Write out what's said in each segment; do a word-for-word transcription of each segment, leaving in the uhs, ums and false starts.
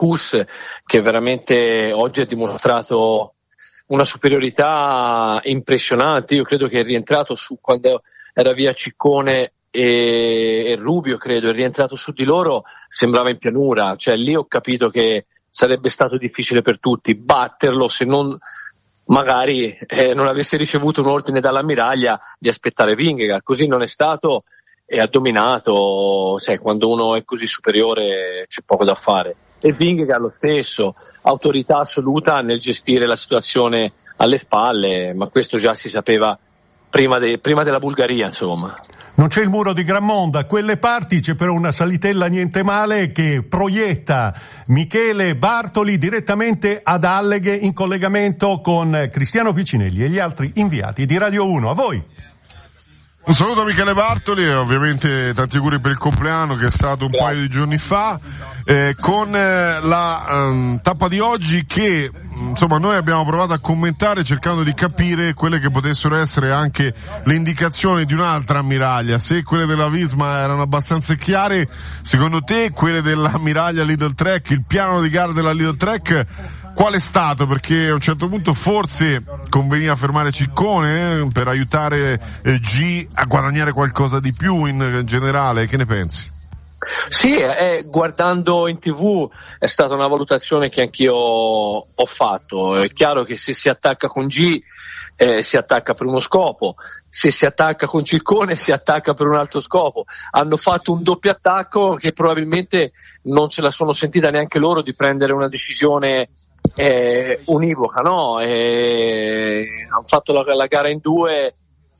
Kuss, che veramente oggi ha dimostrato una superiorità impressionante. Io credo che è rientrato su quando era via Ciccone e, e Rubio, credo, è rientrato su di loro, sembrava in pianura, cioè lì ho capito che sarebbe stato difficile per tutti batterlo, se non magari eh, non avesse ricevuto un ordine dall'ammiraglia di aspettare Vingegaard. Così non è stato e ha dominato. Sai, quando uno è così superiore c'è poco da fare. E Vingegaard lo stesso, autorità assoluta nel gestire la situazione alle spalle, ma questo già si sapeva prima, de, prima della Bulgaria, insomma. Non c'è il muro di Grammonda, a quelle parti c'è però una salitella niente male che proietta Michele Bartoli direttamente ad Alleghe in collegamento con Cristiano Piccinelli e gli altri inviati di Radio uno. A voi! Un saluto a Michele Bartoli e ovviamente tanti auguri per il compleanno che è stato un paio di giorni fa, eh, con eh, la um, tappa di oggi che insomma noi abbiamo provato a commentare cercando di capire quelle che potessero essere anche le indicazioni di un'altra ammiraglia. Se quelle della Visma erano abbastanza chiare, secondo te quelle dell'ammiraglia Lidl Trek, il piano di gara della Lidl Trek qual è stato? Perché a un certo punto forse conveniva fermare Ciccone eh, per aiutare eh, G a guadagnare qualcosa di più in generale, che ne pensi? Sì, eh, guardando in tivù è stata una valutazione che anch'io ho fatto. È chiaro che se si attacca con G eh, si attacca per uno scopo, se si attacca con Ciccone si attacca per un altro scopo. Hanno fatto un doppio attacco che probabilmente non ce la sono sentita neanche loro di prendere una decisione eh, univoca, no? Eh, hanno fatto la, la gara in due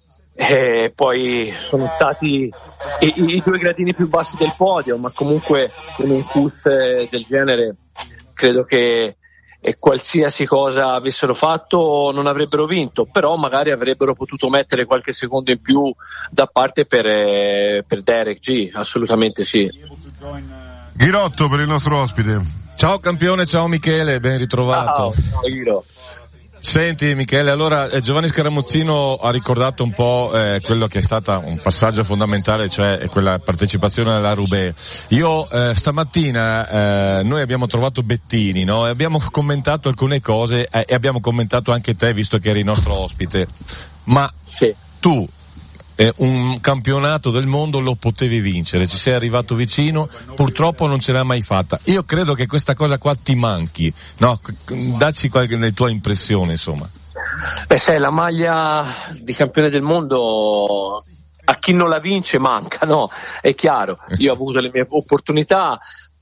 e poi sono stati i, i due gradini più bassi del podio, ma comunque in un Kuss del genere credo che e qualsiasi cosa avessero fatto non avrebbero vinto, però magari avrebbero potuto mettere qualche secondo in più da parte per, eh, per Derek G, assolutamente sì. Ghirotto per il nostro ospite. Ciao campione, ciao Michele, ben ritrovato. Ciao, ciao Ghiro. Senti Michele, allora eh, Giovanni Scaramuzzino ha ricordato un po' eh, quello che è stato un passaggio fondamentale, cioè quella partecipazione alla Roubaix. Io eh, stamattina eh, noi abbiamo trovato Bettini, no? E abbiamo commentato alcune cose eh, e abbiamo commentato anche te, visto che eri nostro ospite. Ma sì. tu eh, un campionato del mondo lo potevi vincere, ci sei arrivato vicino, purtroppo non ce l'hai mai fatta. Io credo che questa cosa qua ti manchi, no? Dacci qualche delle tue impressioni, insomma. Beh, sai, la maglia di campione del mondo a chi non la vince manca, no? È chiaro. Io ho avuto le mie opportunità,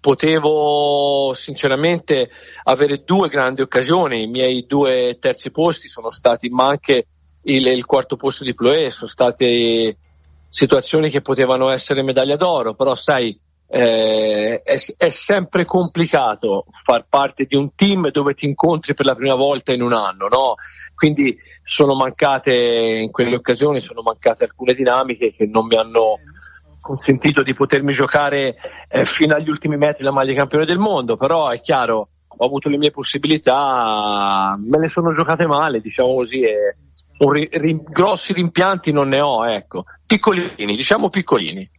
potevo sinceramente avere due grandi occasioni, i miei due terzi posti sono stati, ma anche il, il quarto posto di Ploé, sono state situazioni che potevano essere medaglia d'oro, però sai, eh, è, è sempre complicato far parte di un team dove ti incontri per la prima volta in un anno, no? Quindi sono mancate in quelle occasioni, sono mancate alcune dinamiche che non mi hanno consentito di potermi giocare eh, fino agli ultimi metri la maglia di campione del mondo, però è chiaro, ho avuto le mie possibilità, me le sono giocate male, diciamo così, e un ri- ri- grossi rimpianti non ne ho, ecco, piccolini, diciamo piccolini.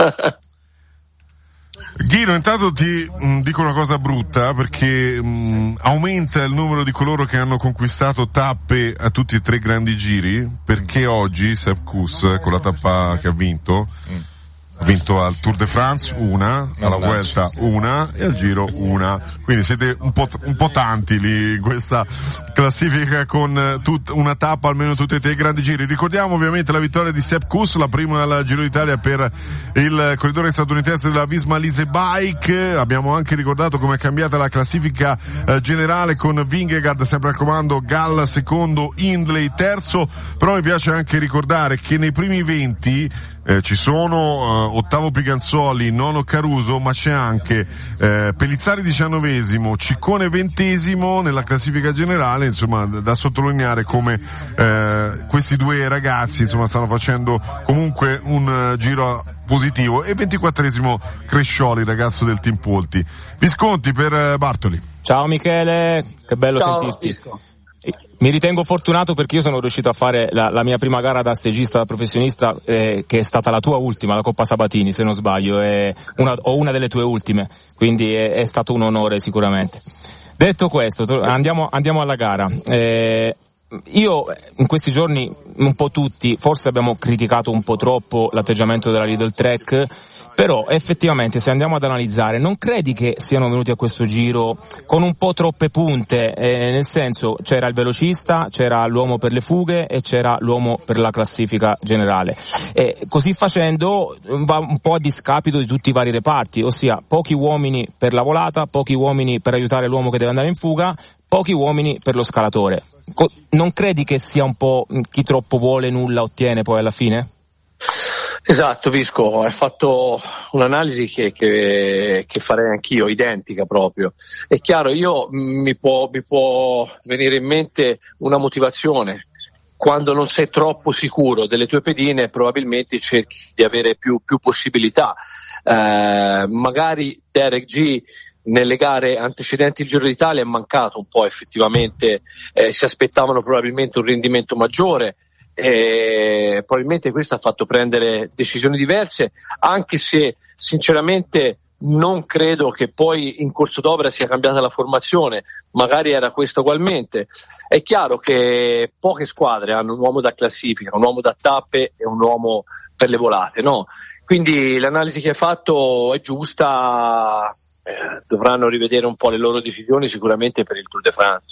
Ghino, intanto ti mh, dico una cosa brutta, perché mh, aumenta il numero di coloro che hanno conquistato tappe a tutti e tre grandi giri, perché oggi Sepp Kuss, con la tappa che ha vinto, ha vinto al Tour de France una, alla Vuelta una e al Giro una, quindi siete un po', un po' tanti lì in questa classifica con tut, una tappa almeno tutti e tre i grandi giri. Ricordiamo ovviamente la vittoria di Sepp Kuss, la prima al Giro d'Italia per il corridore statunitense della Visma Lease Bike. Abbiamo anche ricordato come è cambiata la classifica eh, generale con Vingegaard sempre al comando, Gall secondo, Hindley terzo, però mi piace anche ricordare che nei primi venti Eh, ci sono eh, ottavo Piganzoli, nono Caruso, ma c'è anche eh, Pellizzari diciannovesimo, Ciccone ventesimo nella classifica generale, insomma da, da sottolineare come eh, questi due ragazzi insomma stanno facendo comunque un uh, giro positivo. E ventiquattresimo Crescioli, ragazzo del Team Polti. Visconti per uh, Bartoli. Ciao Michele, che bello Ciao, sentirti. Visco. Mi ritengo fortunato perché io sono riuscito a fare la, la mia prima gara da stagista, da professionista, eh, che è stata la tua ultima, la Coppa Sabatini, se non sbaglio, è una, o una delle tue ultime, quindi è, è stato un onore sicuramente. Detto questo, andiamo, andiamo alla gara. Eh, io in questi giorni, un po' tutti, forse abbiamo criticato un po' troppo l'atteggiamento della Lidl Trek, però effettivamente se andiamo ad analizzare, non credi che siano venuti a questo giro con un po' troppe punte, eh, nel senso c'era il velocista, c'era l'uomo per le fughe e c'era l'uomo per la classifica generale, e così facendo va un po' a discapito di tutti i vari reparti, ossia pochi uomini per la volata, pochi uomini per aiutare l'uomo che deve andare in fuga, pochi uomini per lo scalatore. Co- non credi che sia un po' chi troppo vuole nulla ottiene poi alla fine? Esatto, Visco, hai fatto un'analisi che, che, che farei anch'io, identica proprio. È chiaro, io mi può, mi può venire in mente una motivazione. Quando non sei troppo sicuro delle tue pedine, probabilmente cerchi di avere più, più possibilità. Eh, magari Derek G nelle gare antecedenti il Giro d'Italia è mancato un po' effettivamente, eh, si aspettavano probabilmente un rendimento maggiore. E probabilmente questo ha fatto prendere decisioni diverse, anche se sinceramente non credo che poi in corso d'opera sia cambiata la formazione, magari era questa ugualmente. È chiaro che poche squadre hanno un uomo da classifica, un uomo da tappe e un uomo per le volate, no? Quindi l'analisi che hai fatto è giusta, eh, dovranno rivedere un po' le loro decisioni sicuramente per il Tour de France.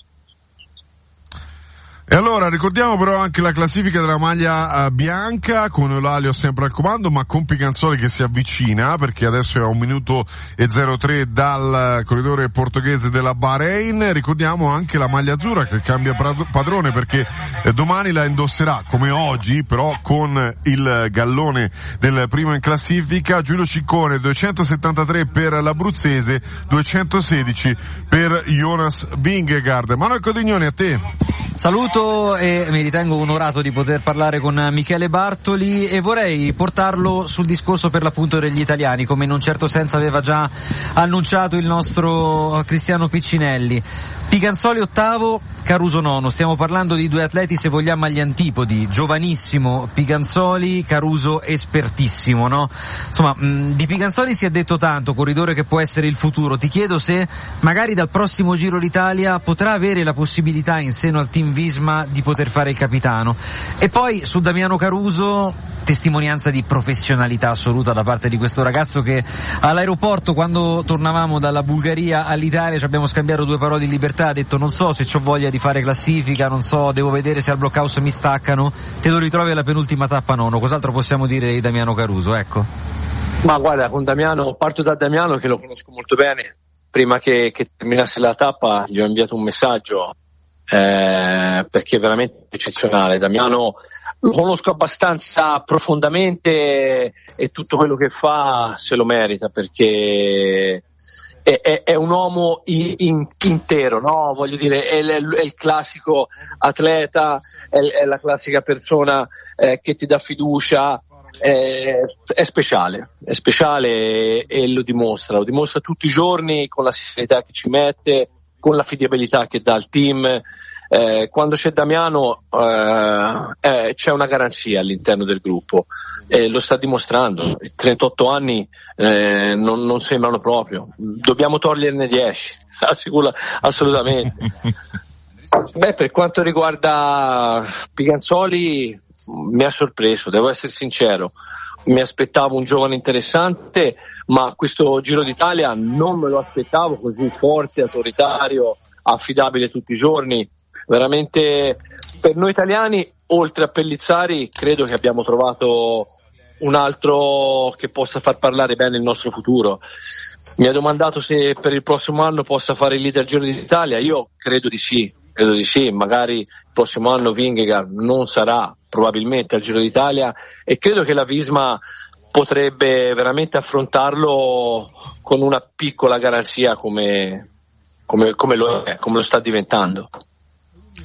E allora ricordiamo però anche la classifica della maglia uh, bianca, con Eulalia sempre al comando, ma con Picanzoli che si avvicina, perché adesso è a un minuto e zero tre dal corridore portoghese della Bahrain. Ricordiamo anche la maglia azzurra che cambia padrone, perché eh, domani la indosserà come oggi, però con il gallone del primo in classifica, Giulio Ciccone, duecentosettantatré per l'abruzzese, duecentosedici per Jonas Vingegaard. Manuel Codignoni, a te. Saluto e mi ritengo onorato di poter parlare con Michele Bartoli e vorrei portarlo sul discorso per l'appunto degli italiani, come in un certo senso aveva già annunciato il nostro Cristiano Piccinelli. Picanzoli ottavo, Caruso nono, stiamo parlando di due atleti se vogliamo agli antipodi, giovanissimo Picanzoli, Caruso espertissimo, no? Insomma, mh, di Picanzoli si è detto tanto, corridore che può essere il futuro. Ti chiedo se magari dal prossimo Giro d'Italia potrà avere la possibilità in seno al team Visma di poter fare il capitano. E poi su Damiano Caruso, testimonianza di professionalità assoluta da parte di questo ragazzo che all'aeroporto, quando tornavamo dalla Bulgaria all'Italia, ci abbiamo scambiato due parole di libertà, ha detto non so se c'ho voglia di fare classifica, non so, devo vedere se al blockhouse mi staccano, te lo ritrovi alla penultima tappa nono. Cos'altro possiamo dire di Damiano Caruso, ecco? Ma guarda, con Damiano, parto da Damiano che lo conosco molto bene, prima che, che terminasse la tappa gli ho inviato un messaggio, eh, perché è veramente eccezionale. Damiano lo conosco abbastanza profondamente e tutto quello che fa se lo merita, perché è, è, è un uomo in, in, intero, no? Voglio dire, è, è, è il classico atleta, è, è la classica persona eh, che ti dà fiducia, è, è speciale, è speciale e, e lo dimostra, lo dimostra tutti i giorni con la serietà che ci mette, con l'affidabilità che dà al team. Eh, quando c'è Damiano eh, eh, c'è una garanzia all'interno del gruppo e lo sta dimostrando. trentotto anni eh, non, non sembrano proprio, dobbiamo toglierne dieci, assicura, assolutamente. Beh, per quanto riguarda Picanzoli mi ha sorpreso, devo essere sincero, mi aspettavo un giovane interessante, ma questo Giro d'Italia non me lo aspettavo così forte, autoritario, affidabile tutti i giorni. Veramente per noi italiani, oltre a Pellizzari, credo che abbiamo trovato un altro che possa far parlare bene il nostro futuro. Mi ha domandato se per il prossimo anno possa fare il leader Giro d'Italia. Io credo di sì, credo di sì. Magari il prossimo anno Vingegaard non sarà probabilmente al Giro d'Italia e credo che la Visma potrebbe veramente affrontarlo con una piccola garanzia come, come, come, lo è, come lo sta diventando.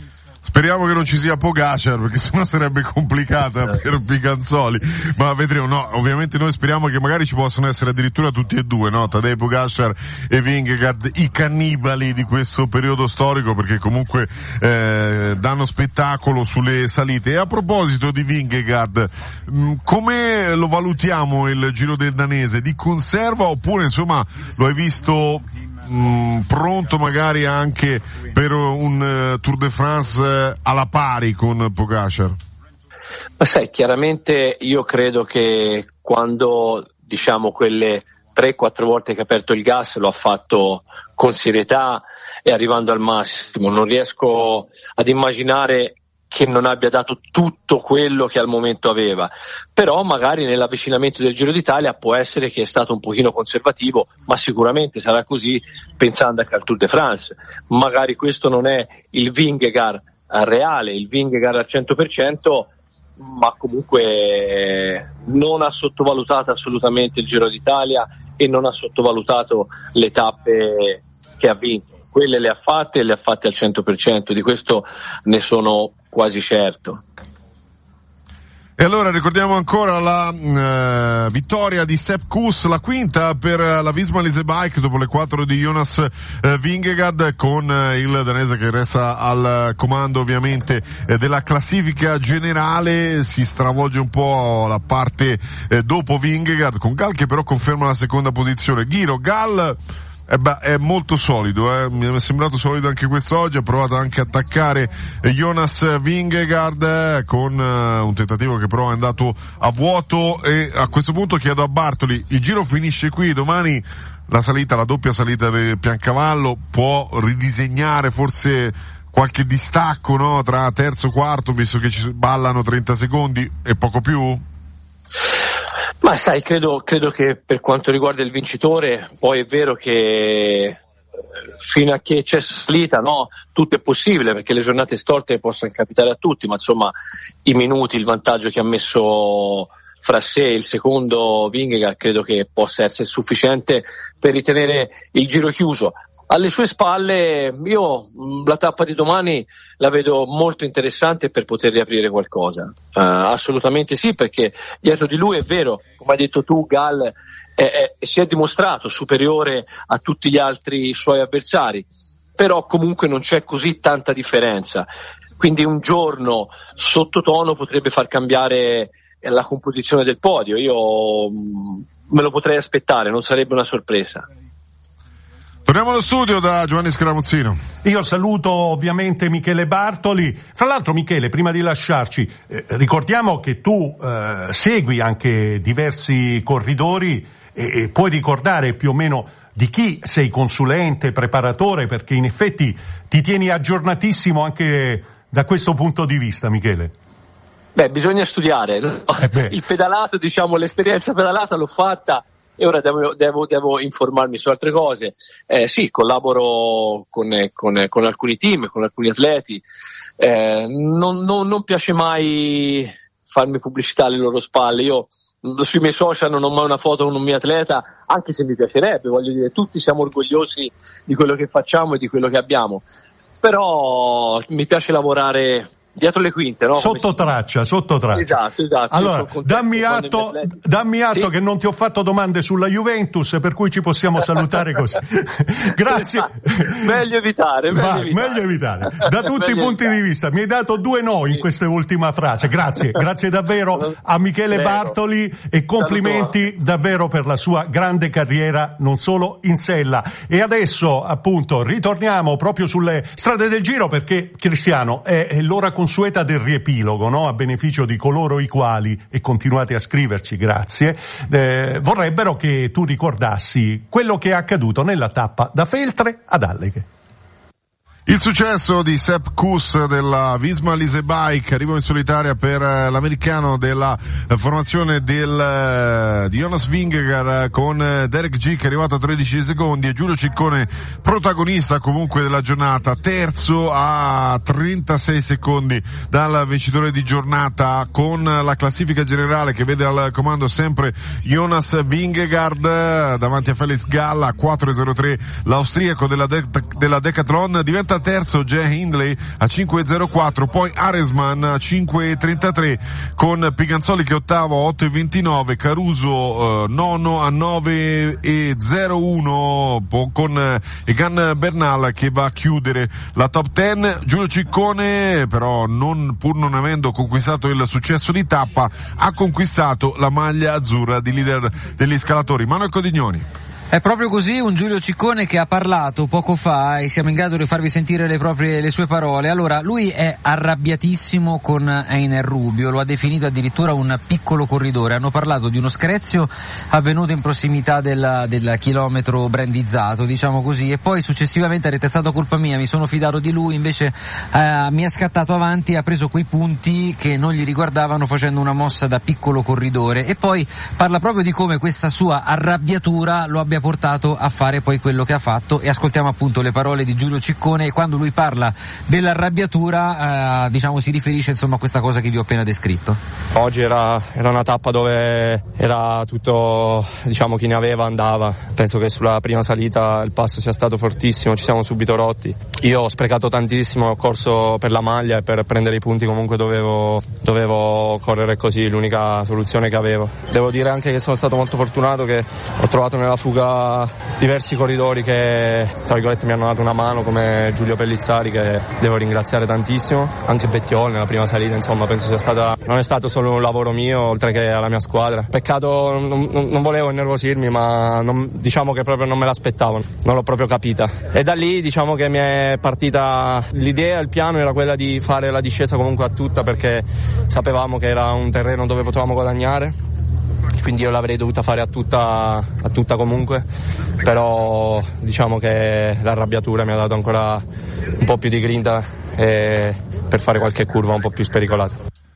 Speriamo che non ci sia Pogacar, perché sennò sarebbe complicata per Picanzoli, ma vedremo. No, ovviamente noi speriamo che magari ci possano essere addirittura tutti e due, no? Tadej Pogacar e Vingegaard, i cannibali di questo periodo storico, perché comunque eh, danno spettacolo sulle salite. E a proposito di Vingegaard, mh, come lo valutiamo il Giro del danese? Di conserva oppure insomma lo hai visto Mm, pronto magari anche per un uh, Tour de France uh, alla pari con Pogacar? Ma sai, chiaramente io credo che quando diciamo quelle tre quattro volte che ha aperto il gas lo ha fatto con serietà e arrivando al massimo. Non riesco ad immaginare che non abbia dato tutto quello che al momento aveva, però magari nell'avvicinamento del Giro d'Italia può essere che è stato un pochino conservativo, ma sicuramente sarà così pensando anche al Tour de France. Magari questo non è il Vingegaard reale, il Vingegaard al cento per cento, ma comunque non ha sottovalutato assolutamente il Giro d'Italia e non ha sottovalutato le tappe che ha vinto. Quelle le ha fatte e le ha fatte al cento per cento, di questo ne sono quasi certo. E allora ricordiamo ancora la uh, vittoria di Sepp Kuss, la quinta per la Visma Lease Bike dopo le quattro di Jonas uh, Vingegaard, con uh, il danese che resta al comando ovviamente uh, della classifica generale. Si stravolge un po' la parte uh, dopo Vingegaard, con Gall che però conferma la seconda posizione. Ghiro, Gall Eh beh, è molto solido, eh. Mi è sembrato solido anche quest'oggi, ha provato anche a attaccare Jonas Vingegaard eh, con uh, un tentativo che però è andato a vuoto. E a questo punto chiedo a Bartoli, il Giro finisce qui, domani la salita, la doppia salita del Piancavallo può ridisegnare forse qualche distacco, no, tra terzo e quarto, visto che ci ballano trenta secondi e poco più? Ma sai, credo, credo che per quanto riguarda il vincitore, poi è vero che fino a che c'è salita, no, tutto è possibile, perché le giornate storte possono capitare a tutti, ma insomma i minuti, il vantaggio che ha messo fra sé il secondo Vingegaard credo che possa essere sufficiente per ritenere il giro chiuso. Alle sue spalle io la tappa di domani la vedo molto interessante per poter riaprire qualcosa, uh, assolutamente sì, perché dietro di lui è vero, come hai detto tu, Gall è, è, si è dimostrato superiore a tutti gli altri suoi avversari, però comunque non c'è così tanta differenza, quindi un giorno sottotono potrebbe far cambiare la composizione del podio. Io mh, me lo potrei aspettare, non sarebbe una sorpresa. Torniamo allo studio da Giovanni Scaramuzzino. Io saluto ovviamente Michele Bartoli. Fra l'altro, Michele, prima di lasciarci, eh, ricordiamo che tu eh, segui anche diversi corridori e, e puoi ricordare più o meno di chi sei consulente, preparatore, perché in effetti ti tieni aggiornatissimo anche da questo punto di vista, Michele. Beh, bisogna studiare, no? eh Il pedalato, diciamo, l'esperienza pedalata l'ho fatta e ora devo, devo, devo informarmi su altre cose. Eh, sì, collaboro con, con, con alcuni team, con alcuni atleti. Eh, non, non, non piace mai farmi pubblicità alle loro spalle. Io sui miei social non ho mai una foto con un mio atleta, anche se mi piacerebbe, voglio dire, tutti siamo orgogliosi di quello che facciamo e di quello che abbiamo. Però mi piace lavorare dietro le quinte, no? Sotto traccia, sotto traccia. Esatto, esatto. Allora, dammi atto, dammi atto sì? che non ti ho fatto domande sulla Juventus, per cui ci possiamo salutare così. Grazie. Meglio evitare, meglio, Vai, evitare. meglio evitare. Da tutti i punti evitare. di vista, mi hai dato due no in questa ultima frase. Grazie, grazie davvero a Michele Prego. Bartoli e complimenti Saluto. davvero per la sua grande carriera, non solo in sella. E adesso, appunto, ritorniamo proprio sulle strade del Giro, perché Cristiano è, è l'ora consueta del riepilogo, no? A beneficio di coloro i quali, e continuate a scriverci, grazie, eh, vorrebbero che tu ricordassi quello che è accaduto nella tappa da Feltre ad Alleghe. Il successo di Sepp Kuss della Visma Lease Bike, arrivo in solitaria per l'americano della formazione del, di Jonas Vingegaard con Derek G che è arrivato a tredici secondi e Giulio Ciccone protagonista comunque della giornata, terzo a trentasei secondi dal vincitore di giornata, con la classifica generale che vede al comando sempre Jonas Vingegaard davanti a Felix Gall a quattro zero tre l'austriaco della, de- della Decathlon. Diventa terzo Jay Hindley a cinque e zero quattro, poi Aresman a cinque e trentatré con Piganzoli che è ottavo a otto e ventinove, Caruso eh, nono a nove e zero uno con eh, Egan Bernal che va a chiudere la top dieci. Giulio Ciccone però non, pur non avendo conquistato il successo di tappa, ha conquistato la maglia azzurra di leader degli scalatori. Manuel Codignoni. È proprio così, un Giulio Ciccone che ha parlato poco fa e siamo in grado di farvi sentire le proprie le sue parole. Allora, lui è arrabbiatissimo con Einer Rubio, lo ha definito addirittura un piccolo corridore. Hanno parlato di uno screzio avvenuto in prossimità del, del chilometro brandizzato, diciamo così, e poi successivamente ha detto è stata colpa mia, mi sono fidato di lui, invece eh, mi è scattato avanti e ha preso quei punti che non gli riguardavano facendo una mossa da piccolo corridore. E poi parla proprio di come questa sua arrabbiatura lo abbia portato a fare poi quello che ha fatto, e ascoltiamo appunto le parole di Giulio Ciccone. E quando lui parla dell'arrabbiatura eh, diciamo si riferisce insomma a questa cosa che vi ho appena descritto. Oggi era, era una tappa dove era tutto, diciamo, chi ne aveva andava. Penso che sulla prima salita il passo sia stato fortissimo, ci siamo subito rotti. Io ho sprecato tantissimo, ho corso per la maglia e per prendere i punti comunque dovevo, dovevo correre così, l'unica soluzione che avevo. Devo dire anche che sono stato molto fortunato che ho trovato nella fuga diversi corridori che tra virgolette mi hanno dato una mano, come Giulio Pellizzari che devo ringraziare tantissimo, anche Bettiol nella prima salita, insomma penso sia stata, non è stato solo un lavoro mio oltre che alla mia squadra. Peccato, non, non volevo innervosirmi, ma non, diciamo che proprio non me l'aspettavo, non l'ho proprio capita, e da lì diciamo che mi è partita l'idea, il piano era quella di fare la discesa comunque a tutta, perché sapevamo che era un terreno dove potevamo guadagnare, quindi io l'avrei dovuta fare a tutta, a tutta comunque, però diciamo che l'arrabbiatura mi ha dato ancora un po' più di grinta e per fare qualche curva un po' più spericolata.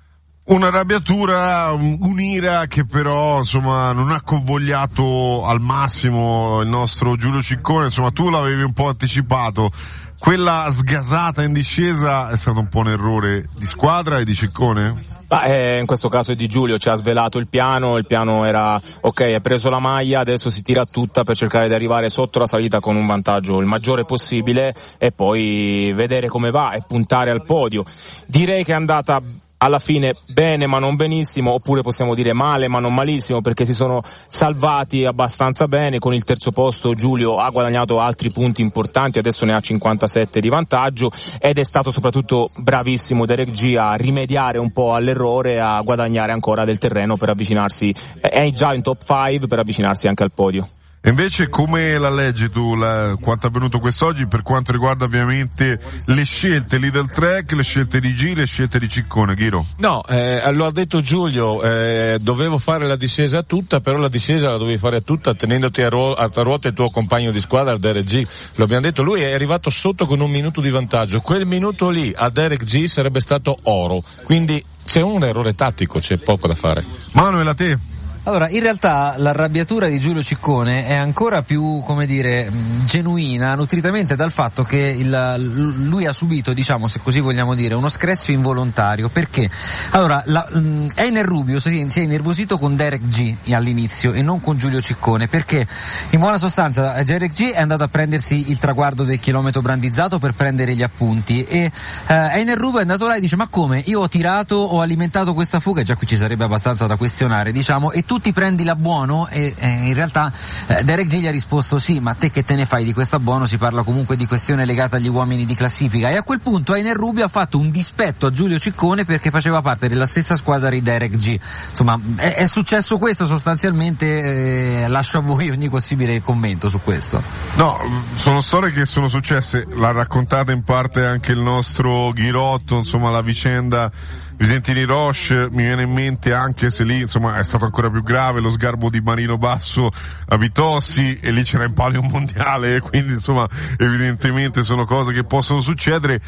Un'arrabbiatura, un'ira che però insomma non ha convogliato al massimo il nostro Giulio Ciccone. Insomma, tu l'avevi un po' anticipato, quella sgasata in discesa è stato un po' un errore di squadra e di Ciccone? Ah, eh, in questo caso è di Giulio, ci ha svelato il piano, il piano era ok, hai preso la maglia, adesso si tira tutta per cercare di arrivare sotto la salita con un vantaggio il maggiore possibile e poi vedere come va e puntare al podio. Direi che è andata alla fine bene ma non benissimo, oppure possiamo dire male ma non malissimo, perché si sono salvati abbastanza bene. Con il terzo posto Giulio ha guadagnato altri punti importanti, adesso ne ha cinquantasette di vantaggio, ed è stato soprattutto bravissimo Derek G a rimediare un po' all'errore, a guadagnare ancora del terreno per avvicinarsi, è già in top cinque per avvicinarsi anche al podio. E invece come la leggi tu, la, quanto è avvenuto quest'oggi per quanto riguarda ovviamente le scelte lì del track, le scelte di G, le scelte di Ciccone, Ghiro? No, eh, lo ha detto Giulio, eh, dovevo fare la discesa a tutta, però la discesa la dovevi fare a tutta tenendoti a, ruo- a ruota il tuo compagno di squadra, Derek G. Lo abbiamo detto, lui è arrivato sotto con un minuto di vantaggio, quel minuto lì a Derek G sarebbe stato oro, quindi c'è un errore tattico, c'è poco da fare. Manuel, a te? Allora, in realtà l'arrabbiatura di Giulio Ciccone è ancora più, come dire, genuina, nutritamente dal fatto che il, lui ha subito, diciamo, se così vogliamo dire, uno screzio involontario. Perché? Allora, la, Einer Rubio si, si è innervosito con Derek G all'inizio e non con Giulio Ciccone, perché in buona sostanza Derek G è andato a prendersi il traguardo del chilometro brandizzato per prendere gli appunti e eh, Einer Rubio è andato là e dice: ma come? Io ho tirato, ho alimentato questa fuga, e già qui ci sarebbe abbastanza da questionare, diciamo, e tu ti prendi la buono, e, e in realtà eh, Derek G gli ha risposto: sì, ma te che te ne fai di questa buono? Si parla comunque di questione legata agli uomini di classifica. E a quel punto Einer Rubio ha fatto un dispetto a Giulio Ciccone perché faceva parte della stessa squadra di Derek G. Insomma, è, è successo questo sostanzialmente, eh, lascio a voi ogni possibile commento su questo. No, sono storie che sono successe, l'ha raccontata in parte anche il nostro Ghirotto, insomma la vicenda Visentini Roche mi viene in mente, anche se lì insomma è stato ancora più grave lo sgarbo di Marino Basso a Vitossi e lì c'era in palio un mondiale, quindi insomma evidentemente sono cose che possono succedere.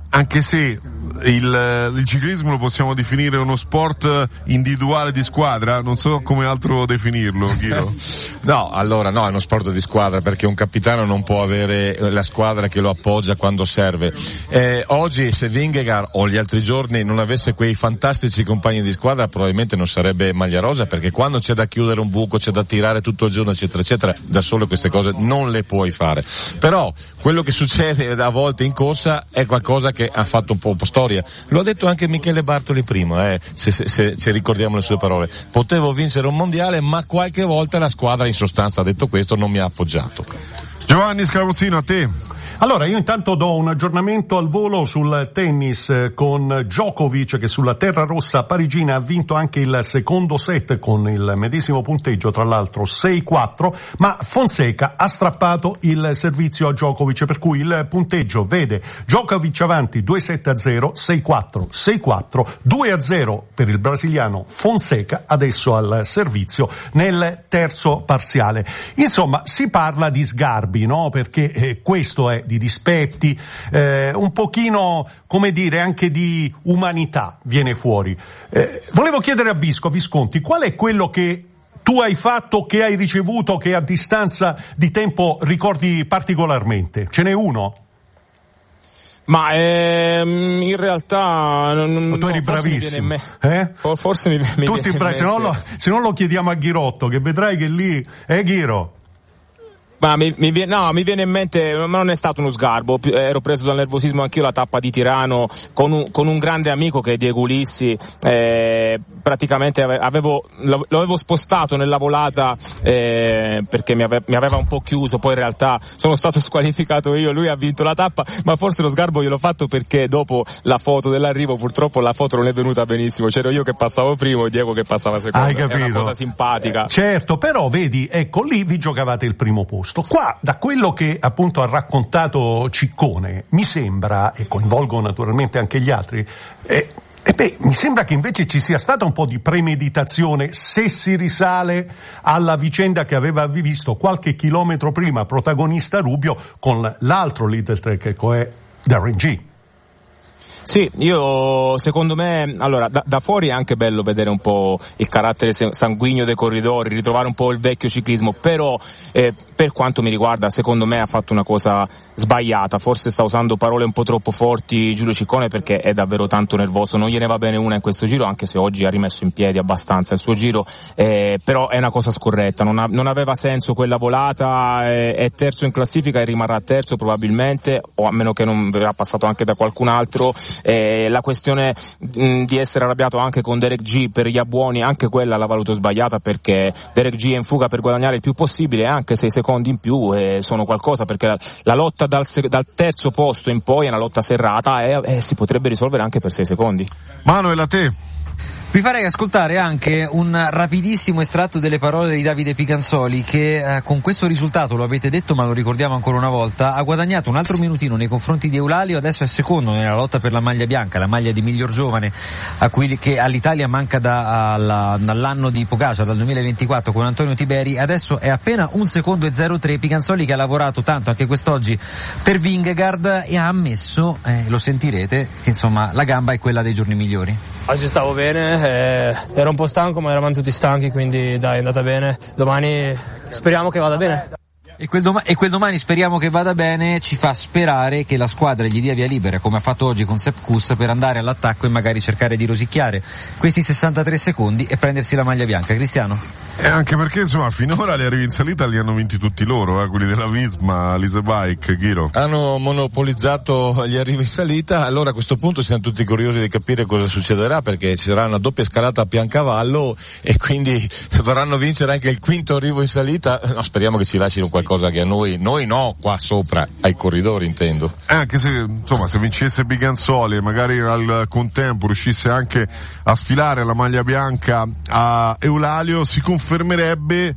anche se il, il ciclismo lo possiamo definire uno sport individuale di squadra, non so come altro definirlo, Ghiro. No, allora no, è uno sport di squadra, perché un capitano non può avere la squadra che lo appoggia quando serve. Eh, oggi se Vingegaard o gli altri giorni non avesse quei fantastici compagni di squadra, probabilmente non sarebbe maglia rosa, perché quando c'è da chiudere un buco, c'è da tirare tutto il giorno, eccetera eccetera, da solo queste cose non le puoi fare. Però quello che succede a volte in corsa è qualcosa che ha fatto un po' storia. Lo ha detto anche Michele Bartoli prima, eh, se, se, se, se ricordiamo le sue parole. Potevo vincere un mondiale, ma qualche volta la squadra in sostanza ha detto questo, non mi ha appoggiato. Giovanni Scaramuzzino, a te. Allora, io intanto do un aggiornamento al volo sul tennis con Djokovic, che sulla terra rossa parigina ha vinto anche il secondo set con il medesimo punteggio, tra l'altro sei quattro, ma Fonseca ha strappato il servizio a Djokovic, per cui il punteggio vede Djokovic avanti due sette a zero, sei quattro, sei quattro, due a zero per il brasiliano Fonseca, adesso al servizio nel terzo parziale. Insomma, si parla di sgarbi, no? Perché eh, questo è di dispetti, eh, un pochino, come dire, anche di umanità viene fuori. Eh, volevo chiedere a Visco, Visconti, qual è quello che tu hai fatto, che hai ricevuto, che a distanza di tempo ricordi particolarmente? Ce n'è uno? Ma ehm, in realtà non, tu eri no, bravissimo, me- eh? forse mi, mi tutti viene bravi, se non, lo, se non lo chiediamo a Ghirotto, che vedrai che lì è Ghiro. Ma mi, mi, viene, no, mi viene in mente, ma non è stato uno sgarbo, ero preso dal nervosismo anch'io, la tappa di Tirano con un, con un grande amico che è Diego Ulissi, eh, praticamente avevo, lo avevo spostato nella volata eh, perché mi, ave, mi aveva un po' chiuso, poi in realtà sono stato squalificato io, lui ha vinto la tappa, ma forse lo sgarbo gliel'ho fatto perché dopo la foto dell'arrivo purtroppo la foto non è venuta benissimo, c'ero io che passavo primo e Diego che passava secondo. Hai capito? È una cosa simpatica. Certo, però vedi, ecco, lì vi giocavate il primo posto. Qua, da quello che appunto ha raccontato Ciccone, mi sembra, e coinvolgo naturalmente anche gli altri, eh, e beh, mi sembra che invece ci sia stata un po' di premeditazione, se si risale alla vicenda che aveva visto qualche chilometro prima protagonista Rubio con l'altro leader track, che è Darren G. Sì, io secondo me, allora da, da fuori è anche bello vedere un po' il carattere sanguigno dei corridori, ritrovare un po' il vecchio ciclismo, però eh, per quanto mi riguarda secondo me ha fatto una cosa sbagliata, forse sta usando parole un po' troppo forti Giulio Ciccone perché è davvero tanto nervoso, non gliene va bene una in questo giro, anche se oggi ha rimesso in piedi abbastanza il suo giro, eh, però è una cosa scorretta, non, ha, non aveva senso quella volata, eh, è terzo in classifica e rimarrà terzo probabilmente, o a meno che non verrà passato anche da qualcun altro. Eh, la questione mh, di essere arrabbiato anche con Derek G per gli abbuoni, anche quella la valuto sbagliata, perché Derek G è in fuga per guadagnare il più possibile, anche sei secondi in più eh, sono qualcosa, perché la, la lotta dal, dal terzo posto in poi è una lotta serrata e eh, si potrebbe risolvere anche per sei secondi. Manuel, a te. Vi farei ascoltare anche un rapidissimo estratto delle parole di Davide Picanzoli che eh, con questo risultato, lo avete detto ma lo ricordiamo ancora una volta, ha guadagnato un altro minutino nei confronti di Eulalio, adesso è secondo nella lotta per la maglia bianca, la maglia di miglior giovane a cui, che all'Italia manca da, alla, dall'anno di Pogacar, dal duemilaventiquattro con Antonio Tiberi, adesso è appena un secondo e zero tre. Picanzoli che ha lavorato tanto anche quest'oggi per Vingegaard e ha ammesso, eh, lo sentirete, che insomma la gamba è quella dei giorni migliori. Oggi stavo bene, eh, ero un po' stanco ma eravamo tutti stanchi, quindi dai, è andata bene. Domani speriamo che vada bene. E quel, doma- e quel domani speriamo che vada bene ci fa sperare che la squadra gli dia via libera, come ha fatto oggi con Sepp Kuss, per andare all'attacco e magari cercare di rosicchiare questi sessantatré secondi e prendersi la maglia bianca. Cristiano? E anche perché insomma finora gli arrivi in salita li hanno vinti tutti loro, eh, quelli della Visma, Lise Bike, Ghiro. Hanno monopolizzato gli arrivi in salita, allora a questo punto siamo tutti curiosi di capire cosa succederà, perché ci sarà una doppia scalata a Piancavallo e quindi vorranno vincere anche il quinto arrivo in salita. No, speriamo che ci lasciano qualcosa che a noi, noi no, qua sopra, ai corridori intendo. Eh, anche se insomma se vincesse Picanzoli e magari al contempo riuscisse anche a sfilare la maglia bianca a Eulalio, si confermerebbe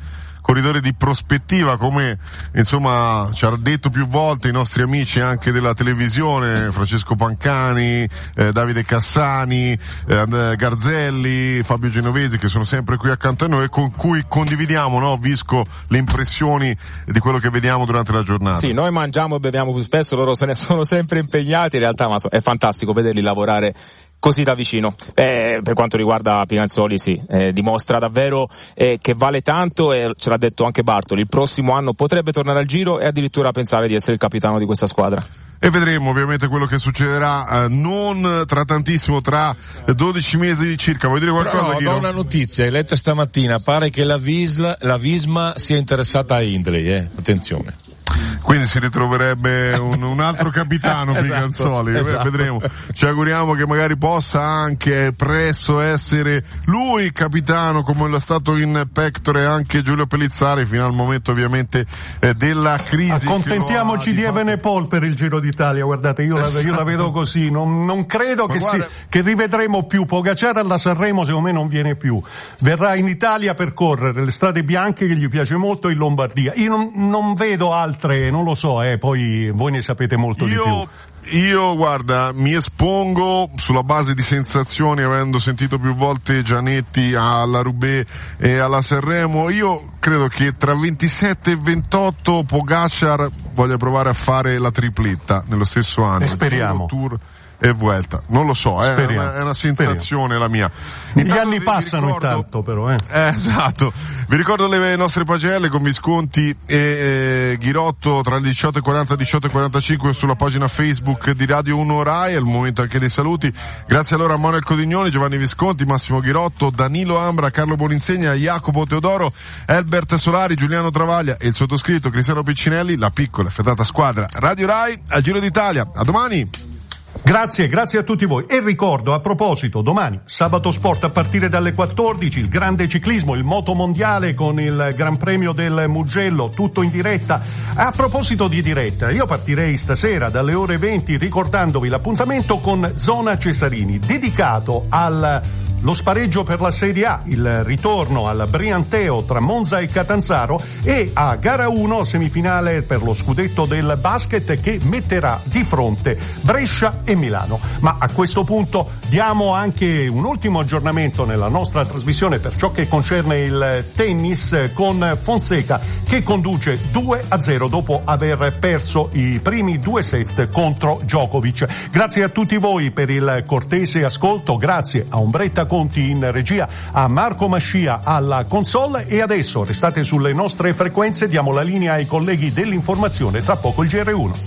corridore di prospettiva, come insomma ci ha detto più volte i nostri amici anche della televisione, Francesco Pancani, eh, Davide Cassani, eh, Garzelli, Fabio Genovesi, che sono sempre qui accanto a noi e con cui condividiamo, no, Visco, le impressioni di quello che vediamo durante la giornata. Sì, noi mangiamo e beviamo più spesso, loro se ne sono sempre impegnati in realtà, ma è fantastico vederli lavorare così da vicino. Eh, per quanto riguarda Pinanzoli, sì, eh, dimostra davvero eh, che vale tanto, e ce l'ha detto anche Bartoli, il prossimo anno potrebbe tornare al Giro e addirittura pensare di essere il capitano di questa squadra. E vedremo ovviamente quello che succederà, eh, non tra tantissimo, tra dodici mesi circa. Vuoi dire qualcosa? Però no, do una notizia, hai letto stamattina, pare che la Visla, la Visma sia interessata a Hindley, eh? Attenzione. Quindi si ritroverebbe un, un altro capitano esatto, Pinanzoli, esatto. Vedremo. Ci auguriamo che magari possa anche presto essere lui capitano, come lo è stato in Pectore anche Giulio Pellizzari, fino al momento ovviamente eh, della crisi. Accontentiamoci di, di Evenepoel per il Giro d'Italia, guardate, io la, io la vedo così, non, non credo che, si, che rivedremo più. Pogacar alla Sanremo secondo me non viene più, verrà in Italia per correre le strade bianche, che gli piace molto, in Lombardia. Io non, non vedo altre, non lo so, eh, poi voi ne sapete molto io, di più. Io, guarda, mi espongo sulla base di sensazioni, avendo sentito più volte Gianetti alla Roubaix e alla Sanremo. Io credo che tra ventisette e ventotto Pogacar voglia provare a fare la tripletta nello stesso anno. E speriamo. Tour e Vuelta, non lo so, eh, è, una, è una sensazione Speriamo. la mia. Intanto Gli anni vi, passano vi ricordo, intanto però, eh. eh. Esatto. Vi ricordo le nostre pagelle con Visconti e eh, Ghirotto tra le diciotto e quaranta e diciotto e quarantacinque sulla pagina Facebook di Radio uno Rai. È il momento anche dei saluti. Grazie allora a Manuel Codignoni, Giovanni Visconti, Massimo Ghirotto, Danilo Ambra, Carlo Boninsegna, Jacopo Teodoro, Elbert Solari, Giuliano Travaglia e il sottoscritto Cristiano Piccinelli, la piccola e fetata squadra Radio Rai al Giro d'Italia. A domani! Grazie, grazie a tutti voi. E ricordo, a proposito, domani, sabato sport a partire dalle quattordici, il grande ciclismo, il moto mondiale con il Gran Premio del Mugello, tutto in diretta. A proposito di diretta, io partirei stasera dalle ore venti ricordandovi l'appuntamento con Zona Cesarini, dedicato al lo spareggio per la Serie A, il ritorno al Brianteo tra Monza e Catanzaro, e a gara uno semifinale per lo scudetto del basket, che metterà di fronte Brescia e Milano. Ma a questo punto diamo anche un ultimo aggiornamento nella nostra trasmissione per ciò che concerne il tennis, con Fonseca che conduce due a zero dopo aver perso i primi due set contro Djokovic. Grazie a tutti voi per il cortese ascolto, grazie a Ombretta Conti in regia, a Marco Mascia alla console, e adesso restate sulle nostre frequenze, diamo la linea ai colleghi dell'informazione, tra poco il G R uno.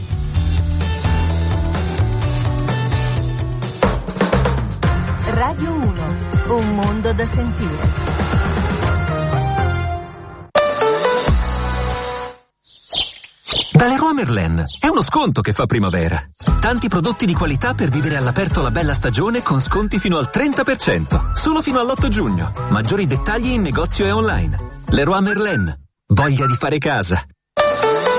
Radio uno, un mondo da sentire. Da Leroy Merlin è uno sconto che fa primavera. Tanti prodotti di qualità per vivere all'aperto la bella stagione con sconti fino al trenta per cento. Solo fino all'otto giugno. Maggiori dettagli in negozio e online. Leroy Merlin. Voglia di fare casa.